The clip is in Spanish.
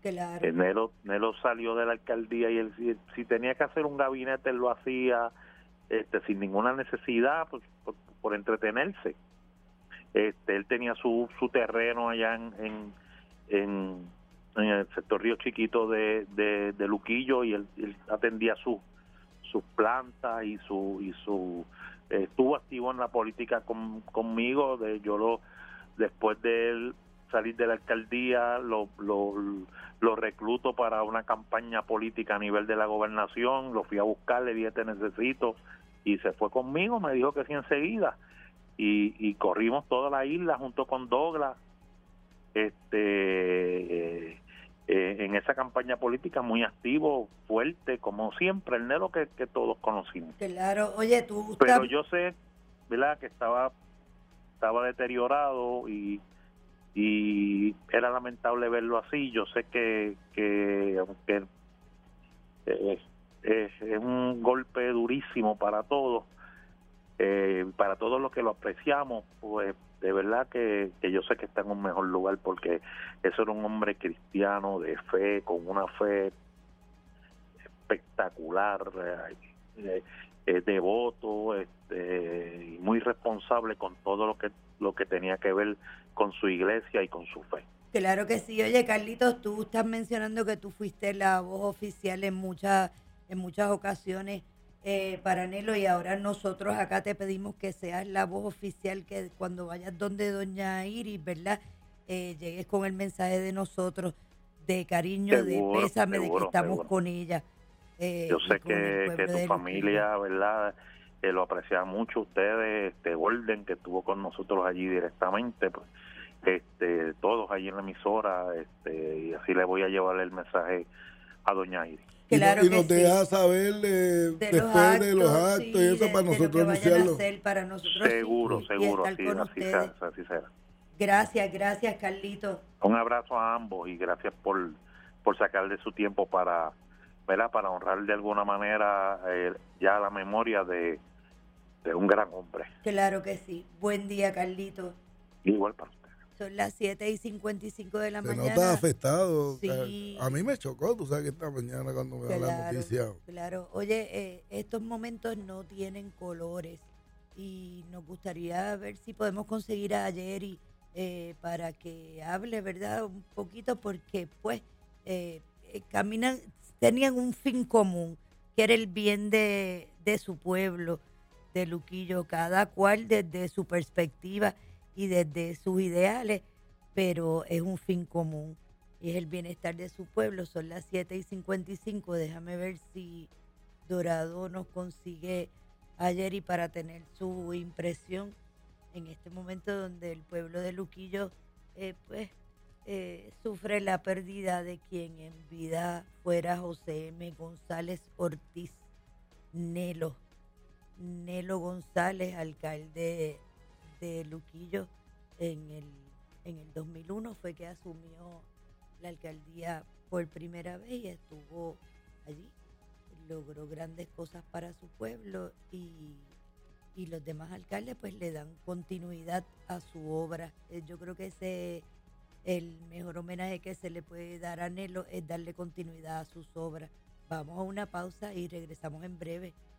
Claro. Nelo salió de la alcaldía y él si tenía que hacer un gabinete él lo hacía sin ninguna necesidad, pues, por entretenerse. Él tenía su terreno allá en el sector Río Chiquito de Luquillo, y él atendía sus plantas y su estuvo activo en la política conmigo. Después de él salir de la alcaldía lo recluto para una campaña política a nivel de la gobernación. Lo fui a buscar, le dije te necesito, y se fue conmigo, me dijo que sí enseguida, y corrimos toda la isla junto con Douglas en esa campaña política, muy activo, fuerte, como siempre, el Nelo que todos conocimos. Claro, oye, tú Pero yo sé, ¿verdad?, que estaba deteriorado y era lamentable verlo así. Yo sé que aunque es un golpe durísimo para todos los que lo apreciamos, pues de verdad que yo sé que está en un mejor lugar, porque eso era un hombre cristiano de fe, con una fe espectacular, devoto, y muy responsable con todo lo que tenía que ver con su iglesia y con su fe. Claro que sí. Oye, Carlitos, tú estás mencionando que tú fuiste la voz oficial en muchas ocasiones para Nelo, y ahora nosotros acá te pedimos que seas la voz oficial, que cuando vayas donde doña Iris, ¿verdad? Llegues con el mensaje de nosotros, de cariño, de pésame, de que estamos Seguro. con ella Yo y sé con el que pueblo tu de Luquillo. familia, ¿verdad?, lo aprecia mucho. Ustedes, Golden, que estuvo con nosotros allí directamente, pues, todos allí en la emisora, y así le voy a llevar el mensaje a doña Iris. Claro Y que nos sí. deja saber De los después de los actos, actos y sí, eso para de lo que nosotros vayan a anunciarlo. hacer para nosotros, sí, y Seguro, estar con así ustedes. será. Gracias, Carlitos. Un abrazo a ambos y gracias por sacar de su tiempo para, ¿verdad?, para honrar de alguna manera ya la memoria de un gran hombre. Claro que sí. Buen día, Carlitos. Igual para usted. Son las 7:55 de la Se mañana. nota afectado. Sí. A mí me chocó, tú sabes que esta mañana cuando me da la noticia. Claro. Oye, estos momentos no tienen colores, y nos gustaría ver si podemos conseguir a Jerry para que hable, ¿verdad? Un poquito, porque pues tenían un fin común, que era el bien de su pueblo, de Luquillo, cada cual desde su perspectiva y desde sus ideales, pero es un fin común y es el bienestar de su pueblo. Son las 7:55. Déjame ver si Dorado nos consigue ayer y para tener su impresión en este momento donde el pueblo de Luquillo sufre la pérdida de quien en vida fuera José M. González Ortiz, Nelo González, alcalde de Luquillo en el 2001 fue que asumió la alcaldía por primera vez y estuvo allí. Logró grandes cosas para su pueblo, y los demás alcaldes pues le dan continuidad a su obra. Yo creo que el mejor homenaje que se le puede dar a Nelo es darle continuidad a sus obras. Vamos a una pausa y regresamos en breve